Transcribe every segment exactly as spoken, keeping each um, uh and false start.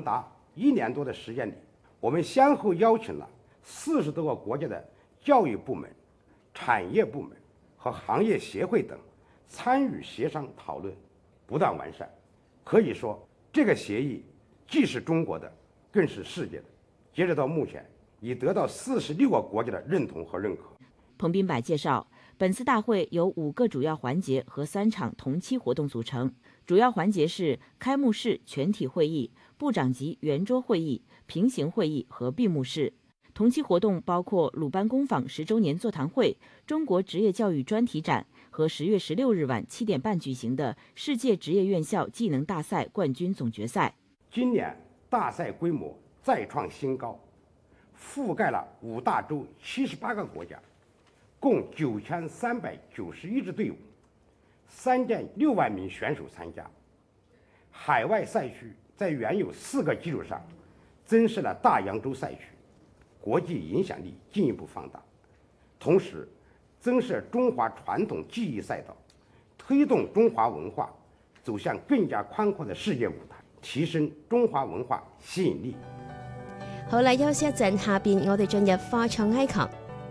达一年多的时间里，我们先后邀请了四十多个国家的教育部门、产业部门和行业协会等参与协商讨论，不断完善。可以说，这个协议既是中国的，更是世界的。截止到目前，已得到四十六个国家的认同和认可。 彭斌柏介绍，本次大会由五个主要环节和三场同期活动组成。主要环节是开幕式全体会议、部长级圆桌会议、平行会议和闭幕式。同期活动包括鲁班工坊十周年座谈会、中国职业教育专题展和十月十六日晚七点半举行的世界职业院校技能大赛冠军总决赛。 今年大赛规模再创新高，覆盖了五大洲七十八个国家，共九千三百九十一支队伍，三点六万名选手参加。海外赛区在原有四个基础上增设了大洋洲赛区，国际影响力进一步放大。同时，增设中华传统技艺赛道，推动中华文化走向更加宽阔的世界舞台，提升中華文化吸引力。 好啦，休息一陣，下邊我哋進入科創 icon。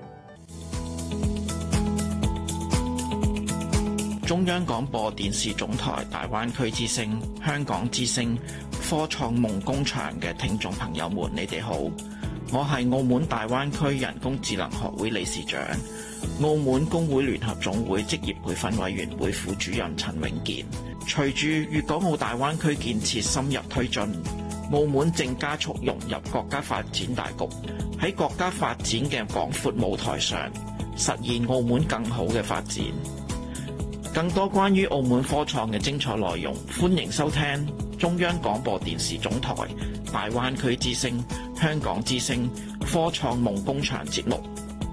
中央廣播電視總台大灣區之聲、香港之聲、科創夢工場嘅聽眾朋友們，你哋好，我係澳門大灣區人工智能學會理事長、澳門工會聯合總會職業培訓委員會副主任陳永健。隨住粵港澳大灣區建設深入推進，澳門正加速融入國家發展大局，喺國家發展嘅廣闊舞台上，實現澳門更好嘅發展。更多關於澳門科創嘅精彩內容，歡迎收聽中央廣播電視總台大灣區之聲、香港之聲科創夢工場節目。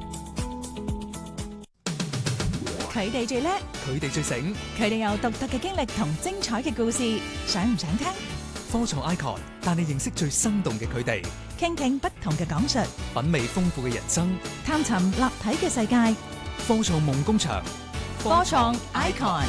佢哋最叻， 佢哋最醒， 佢哋有獨特嘅經歷同精彩嘅故事，想唔想聽？ 科創 icon 帶你認識最生動嘅佢哋， 傾聽不同嘅講述， 品味豐富嘅人生， 探尋立體嘅世界。 科創夢工場， 科創 icon。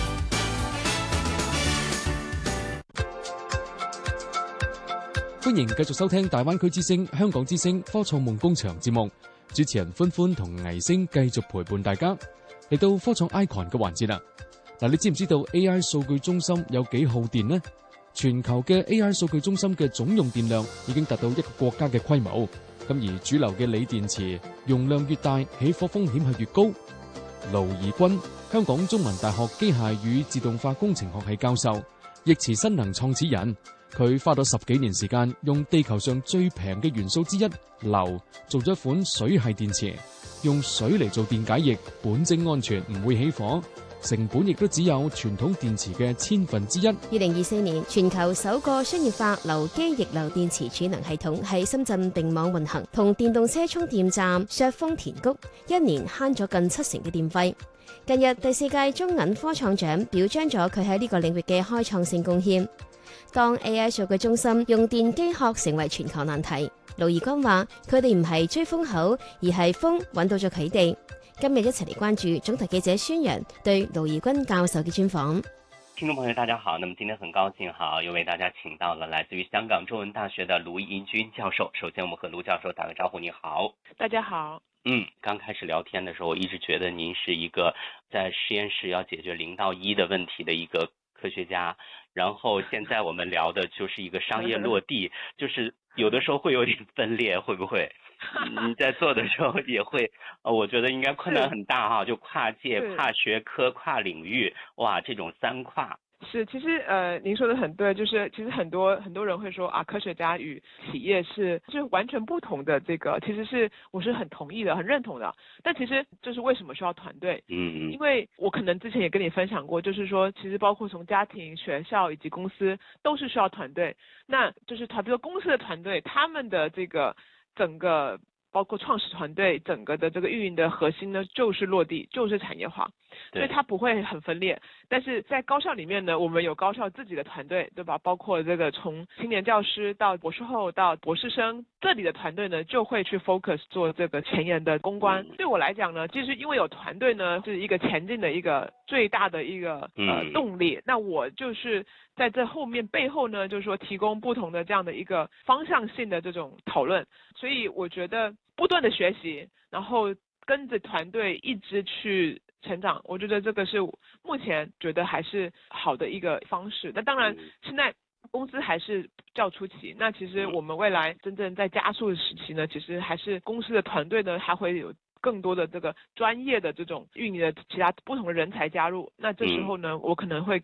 歡迎繼續收聽大灣區之聲、香港之聲科創夢工場節目，主持人歡歡同倪星繼續陪伴大家。嚟到科創 icon 嘅環節啦，嗱，你知唔知道 A I 數據中心有幾耗電呢？全球嘅 A I 數據中心嘅總用電量已經達到一個國家嘅規模，咁而主流嘅鋰電池容量越大，起火風險係越高。盧怡君，香港中文大學機械與自動化工程學系教授，易馳新能創始人，佢花咗十幾年時間，用地球上最平嘅元素之一硫做咗一款水系電池。用水嚟做電解液，本證安全，唔會起火，成本亦都只有傳統電池嘅千分之一。 二零二四年，全球首個商業化流機逆流電池儲能系統喺深圳定網運行，同電動車充電站削峰填谷，一年慳咗近七成嘅電費。近日第四屆中銀科創獎表彰咗佢喺呢個領域嘅開創性貢獻。當 A I 數據中心用電機學成為全球難題，盧怡君話佢哋唔係追風口，而係風揾到咗佢哋。今日一齊嚟關注總台記者宣揚對盧怡君教授嘅專訪。 聽眾朋友大家好，那麼今天很高興哈，又為大家請到了來自於香港中文大學的盧怡君教授。首先我們和盧教授打個招呼。你好。 大家好。 嗯，剛開始聊天的時候，我一直覺得您是一個在實驗室要解決零到一的問題的一個科學家，然後現在我們聊的就是一個商業落地，就是有的時候會有點分裂，會不會？你在做的時候也會，呃，我覺得應該困難很大哈，就跨界、跨學科、跨領域，哇，這種三跨。 是，其實呃，您說的很對，就是其實很多很多人會說啊，科學家與企業是就是完全不同的，這個其實是我是很同意的，很認同的。但其實就是為什麼需要團隊？ 嗯嗯。 因為我可能之前也跟你分享過，就是說其實包括從家庭、學校以及公司都是需要團隊。那就是團，比如公司的團隊，他們的這個整個包括創始團隊整個的這個運營的核心呢，就是落地，就是產業化。 所以它不会很分裂。但是在高校里面呢，我们有高校自己的团队，对吧？包括这个从青年教师到博士后到博士生，这里的团队呢就会去 focus 做这个前沿的公关。对我来讲呢，其实因为有团队呢是一个前进的一个最大的一个呃动力。那我就是在这后面背后呢，就是说提供不同的这样的一个方向性的这种讨论。所以我觉得不断的学习，然后跟着团队一直去成长，我觉得这个是目前觉得还是好的一个方式。那当然现在公司还是较初期，那其实我们未来真正在加速的时期呢，其实还是公司的团队呢还会有更多的这个专业的这种运营的其他不同的人才加入。那这时候呢，我可能会